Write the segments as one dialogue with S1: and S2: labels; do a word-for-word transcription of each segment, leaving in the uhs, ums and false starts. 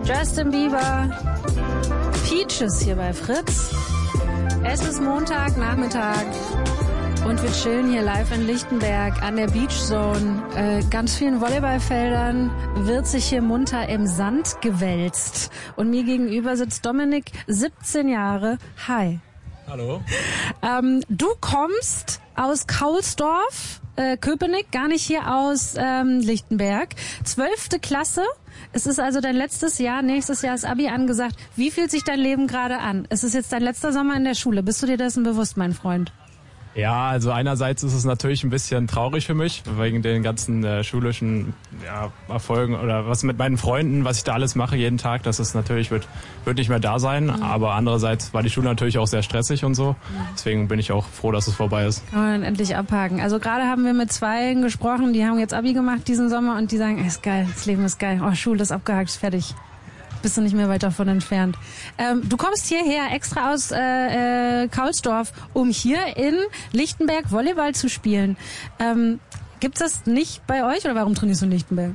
S1: Justin Bieber, Peaches hier bei Fritz. Es ist Montagnachmittag und wir chillen hier live in Lichtenberg an der Beach Zone. Äh, ganz vielen Volleyballfeldern wird sich hier munter im Sand gewälzt. Und mir gegenüber sitzt Dominik, siebzehn Jahre. Hi.
S2: Hallo.
S1: Ähm, du kommst aus Kaulsdorf, äh, Köpenick, gar nicht hier aus ähm, Lichtenberg. Zwölfte Klasse. Es ist also dein letztes Jahr, nächstes Jahr ist Abi angesagt. Wie fühlt sich dein Leben gerade an? Es ist jetzt dein letzter Sommer in der Schule. Bist du dir dessen bewusst, mein Freund?
S2: Ja, also einerseits ist es natürlich ein bisschen traurig für mich, wegen den ganzen äh, schulischen ja, Erfolgen oder was mit meinen Freunden, was ich da alles mache jeden Tag, das ist natürlich, wird, wird nicht mehr da sein. Mhm. Aber andererseits war die Schule natürlich auch sehr stressig und so. Mhm. Deswegen bin ich auch froh, dass es vorbei ist.
S1: Kann man endlich abhaken. Also gerade haben wir mit zwei gesprochen, die haben jetzt Abi gemacht diesen Sommer und die sagen, ist geil, das Leben ist geil. Oh, Schule ist abgehakt, ist fertig. Bist du nicht mehr weit davon entfernt. Ähm, du kommst hierher extra aus äh, äh, Kaulsdorf, um hier in Lichtenberg Volleyball zu spielen. Ähm, gibt's das nicht bei euch oder warum trainierst du in Lichtenberg?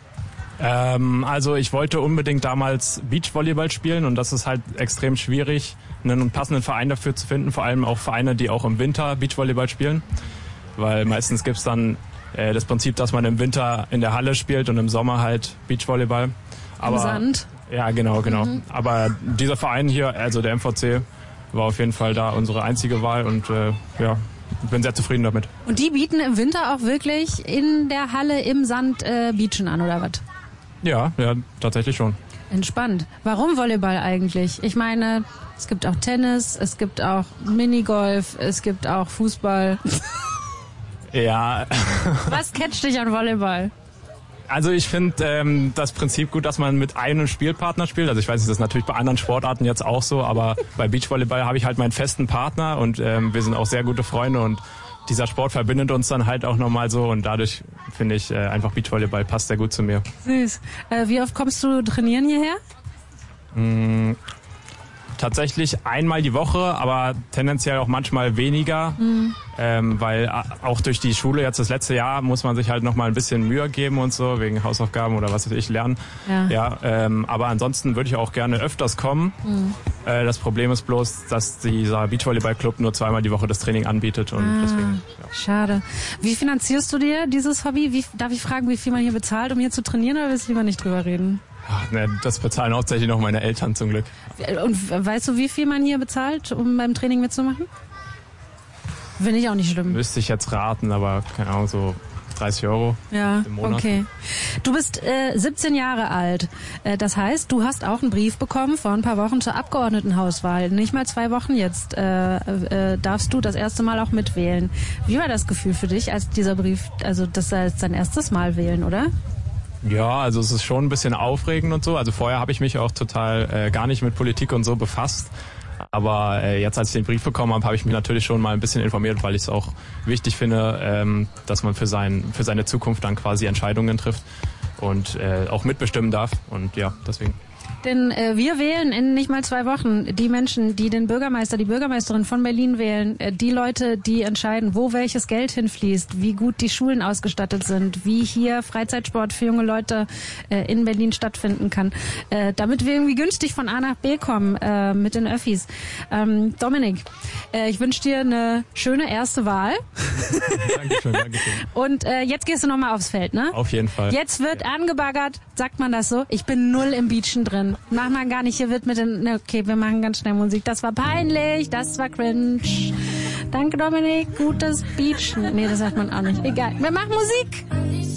S2: Ähm, also ich wollte unbedingt damals Beachvolleyball spielen und das ist halt extrem schwierig, einen passenden Verein dafür zu finden. Vor allem auch Vereine, die auch im Winter Beachvolleyball spielen. Weil meistens gibt's dann äh, das Prinzip, dass man im Winter in der Halle spielt und im Sommer halt Beachvolleyball. Aber,
S1: Im Sand?
S2: Ja, genau, genau. Mhm. Aber dieser Verein hier, also der M V C, war auf jeden Fall da unsere einzige Wahl und äh, ja, ich bin sehr zufrieden damit.
S1: Und die bieten im Winter auch wirklich in der Halle im Sand äh, Beachen an, oder was?
S2: Ja, ja, tatsächlich schon.
S1: Entspannt. Warum Volleyball eigentlich? Ich meine, es gibt auch Tennis, es gibt auch Minigolf, es gibt auch Fußball.
S2: Ja.
S1: Was catcht dich an Volleyball?
S2: Also ich finde ähm, das Prinzip gut, dass man mit einem Spielpartner spielt. Also ich weiß nicht, das ist natürlich bei anderen Sportarten jetzt auch so, aber bei Beachvolleyball habe ich halt meinen festen Partner und ähm, wir sind auch sehr gute Freunde und dieser Sport verbindet uns dann halt auch nochmal so und dadurch finde ich äh, einfach Beachvolleyball passt sehr gut zu mir.
S1: Süß. Äh, wie oft kommst du trainieren hierher?
S2: Mmh. Tatsächlich einmal die Woche, aber tendenziell auch manchmal weniger, mhm. ähm, weil auch durch die Schule jetzt das letzte Jahr muss man sich halt noch mal ein bisschen Mühe geben und so, wegen Hausaufgaben oder was weiß ich, lernen. Ja. Ja, ähm, aber ansonsten würde ich auch gerne öfters kommen. Mhm. Äh, das Problem ist bloß, dass dieser Beachvolleyball-Club nur zweimal die Woche das Training anbietet und ah, deswegen. Ja.
S1: Schade. Wie finanzierst du dir dieses Hobby? Wie, darf ich fragen, wie viel man hier bezahlt, um hier zu trainieren, oder willst du lieber nicht drüber reden?
S2: Ach, ne, das bezahlen hauptsächlich noch meine Eltern zum Glück.
S1: Und weißt du, wie viel man hier bezahlt, um beim Training mitzumachen? Finde ich auch nicht schlimm.
S2: Müsste ich jetzt raten, aber keine Ahnung, so dreißig Euro
S1: ja,
S2: im Monat.
S1: Okay. Du bist äh, siebzehn Jahre alt. Äh, das heißt, du hast auch einen Brief bekommen vor ein paar Wochen zur Abgeordnetenhauswahl. Nicht mal zwei Wochen jetzt äh, äh, darfst du das erste Mal auch mitwählen. Wie war das Gefühl für dich, als dieser Brief, also das sei jetzt dein erstes Mal wählen, oder?
S2: Ja, also es ist schon ein bisschen aufregend und so. Also vorher habe ich mich auch total äh, gar nicht mit Politik und so befasst. Aber äh, jetzt, als ich den Brief bekommen habe, habe ich mich natürlich schon mal ein bisschen informiert, weil ich es auch wichtig finde, ähm, dass man für, sein, für seine Zukunft dann quasi Entscheidungen trifft und äh, auch mitbestimmen darf. Und ja, deswegen.
S1: Denn äh, wir wählen in nicht mal zwei Wochen die Menschen, die den Bürgermeister, die Bürgermeisterin von Berlin wählen, äh, die Leute, die entscheiden, wo welches Geld hinfließt, wie gut die Schulen ausgestattet sind, wie hier Freizeitsport für junge Leute äh, in Berlin stattfinden kann, äh, damit wir irgendwie günstig von A nach B kommen äh, mit den Öffis. Ähm, Dominik, äh, ich wünsche dir eine schöne erste Wahl.
S2: Dankeschön, Dankeschön.
S1: Und äh, jetzt gehst du nochmal aufs Feld, ne?
S2: Auf jeden Fall.
S1: Jetzt wird
S2: ja.
S1: angebaggert, sagt man das so? Ich bin null im Beachen drin. Mach mal gar nicht, hier wird mit den... Ne, okay, wir machen ganz schnell Musik. Das war peinlich, das war cringe. Danke, Dominik. Gutes Beachen. Nee, das sagt man auch nicht. Egal. Wir machen Musik.